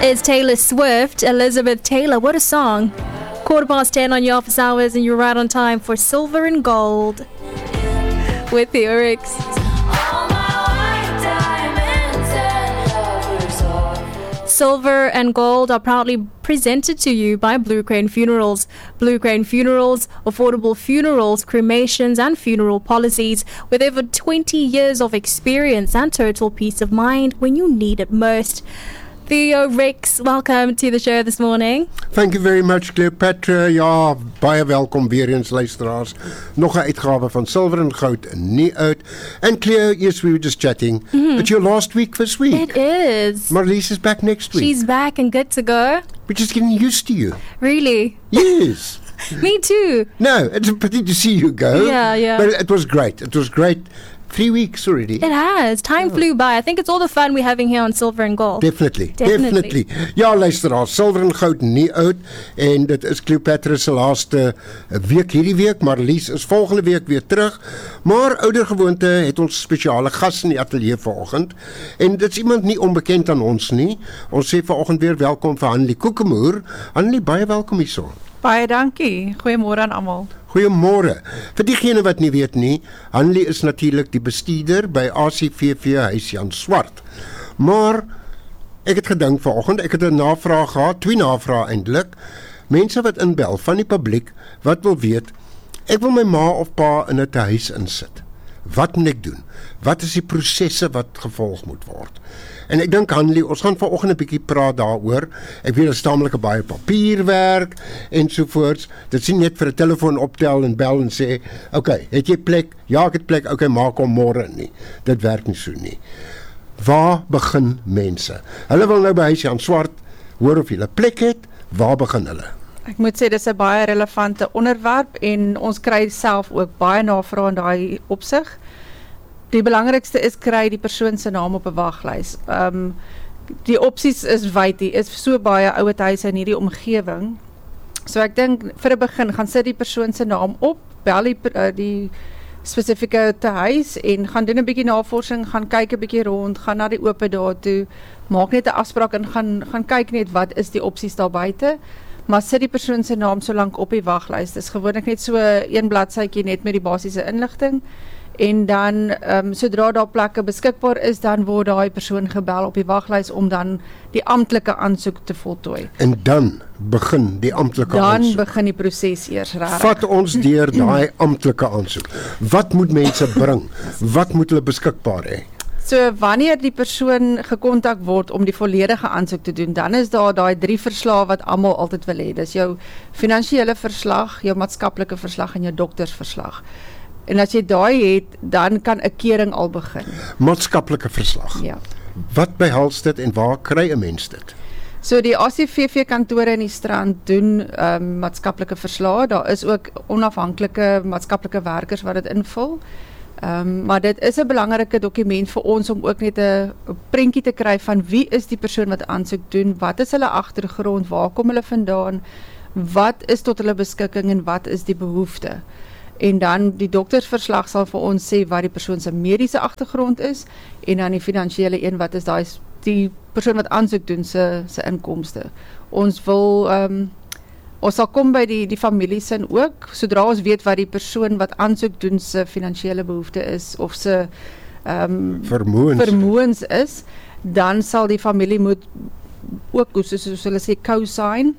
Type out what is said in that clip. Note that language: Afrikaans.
is Taylor Swift, Elizabeth Taylor. What a song. 10:15 on your office hours, and you're right on time for Silver and Gold with the Oryx. Silver and Gold are proudly presented to you by Blue Crane Funerals. Blue Crane Funerals, affordable funerals, cremations and funeral policies with over 20 years of experience and total peace of mind when you need it most. Theo Rex, welcome to the show this morning. Thank you very much, Cleopatra. Ja, baie welkom weer eens, luisteraars. Nog 'n uitgawe van Silver and Gold, nie uit. And Cleo, yes, we were just chatting. It's your last week this week. It is. Marlies is back next week. She's back and good to go. We're just getting used to you. Really? Yes. Me too. No, it's a pity to see you go. Yeah. But it was great. It was great. 3 weeks already. It has. Time flew by. I think it's all the fun we're having here on Silver and Gold. Definitely. Ja, luisteraars, Silver en Goud nie oud. En dit is Cleopatra se laaste week hierdie week. Marlies is volgende week weer terug. Maar ouder gewoonte het ons spesiale gas in die ateljee vanoggend. En dit is iemand nie onbekend aan ons nie. Ons sê vanoggend weer welkom vir Hanlie Kokemoer. Hanlie, baie welkom hierso. Baie dankie. Goeiemôre aan almal. Goeiemôre. Vir diegene wat nie weet nie, Hanlie is natuurlik die bestuurder by ACVV Huis Jan Swart. Maar ek het gedink vanoggend, ek het 'n navraag gehad, 2 navrae eintlik. Mense wat inbel van die publiek wat wil weet, ek wil my ma of pa in 'n huis insit. Wat moet ek doen? Wat is die prosesse wat gevolg moet word? En ek dink Hanlie, ons gaan vanoggend 'n bietjie praat daaroor. Ek weet daar is taamlik baie papierwerk ensovoorts. Dit is nie net vir 'n telefoon optel en bel en sê, "Oké, het jy plek? Ja, ek het plek. Oké, maak hom môre nie." Dit werk nie so nie. Waar begin mense? Hulle wil nou by Huis Jan Swart hoor of hulle plek het. Waar begin hulle? Ek moet sê dis 'n baie relevante onderwerp en ons kry self ook baie navrae in daai opsig. Die belangrikste is kry die persoon se naam op 'n waglys. Die opsies is wyd, die is so baie ouer huise in hierdie omgewing. So ek dink vir 'n begin gaan sit die persoon se naam op, bel die spesifieke huis en gaan doen 'n bietjie navorsing, gaan kyk 'n bietjie rond, gaan na die oop dae toe, maak net 'n afspraak en gaan kyk net wat is die opsies daar buite. Maar sit die persoon se naam so lank op die waglys. Dis gewoonlik net so 1 bladsytjie net met die basiese inligting. En dan, sodra daar plekke beskikbaar is, dan word daai persoon gebel op die waglys om dan die amptelike aansoek te voltooi. En dan begin die amptelike aansoek. Dan begin die proses eers reg. Vat ons deur daai amptelike aansoek. Wat moet mense bring? Wat moet hulle beskikbaar hê? So wanneer die persoon gekontak word om die volledige aansoek te doen, dan is daar daai 3 verslae wat almal altyd wil hê. Dis jou finansiële verslag, jou maatskaplike verslag en jou doktersverslag. En as jy daai het, dan kan 'n kering al begin. Maatskaplike verslag. Ja. Wat behels dit en waar kry 'n mens dit? So die ACVV kantore in die Strand doen maatskaplike verslae. Daar is ook onafhanklike maatskaplike werkers wat dit invul. Maar dit is 'n belangrike dokument vir ons om ook net 'n prentjie te kry van wie is die persoon wat aansoek doen, wat is hulle agtergrond, waar kom hulle vandaan, wat is tot hulle beskikking en wat is die behoefte. En dan die doktersverslag sal vir ons sê wat die persoon se mediese agtergrond is en dan die finansiële een wat is die persoon wat aansoek doen se inkomste. Ons wil ons sal kom by die familie sin ook, sodra ons weet wat die persoon wat aansoek doen se finansiële behoefte is of se vermoëns is, dan sal die familie moet ook soos hulle sê co-sign